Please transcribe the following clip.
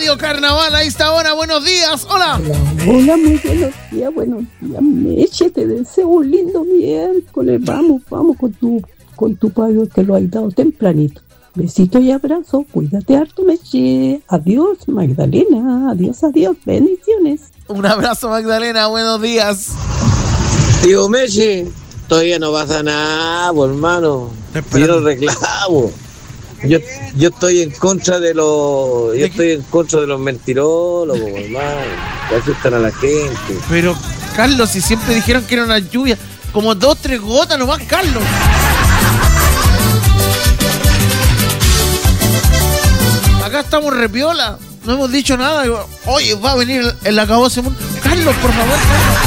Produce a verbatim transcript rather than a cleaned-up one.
Radio Carnaval a esta hora. Buenos días, hola. Hola, hola, muy buenos días, buenos días, Meche, te deseo un lindo miércoles. Vamos, vamos con tu, con tu pago que lo has dado tempranito. Besito y abrazo, cuídate harto, Meche. Adiós, Magdalena, adiós, adiós, bendiciones. Un abrazo, Magdalena, buenos días. Tío Meche, todavía no pasa nada, por hermano. Yo no reclamo. Yo, yo estoy en contra de los, yo estoy en contra de los mentirólogos, hermano, que asustan a la gente. Pero, Carlos, si siempre dijeron que era una lluvia, como dos, tres gotas nomás, Carlos. Acá estamos repiola, no hemos dicho nada. Oye, va a venir el, el acabose. Carlos, por favor, Carlos.